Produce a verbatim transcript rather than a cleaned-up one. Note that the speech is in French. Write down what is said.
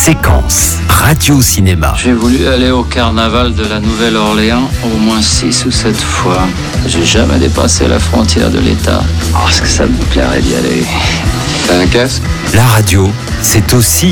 Séquence radio-cinéma. J'ai voulu aller au carnaval de la Nouvelle-Orléans au moins six ou sept fois. J'ai jamais dépassé la frontière de l'État. Parce que ça me plairait d'y aller. T'as un casque ? La radio, c'est aussi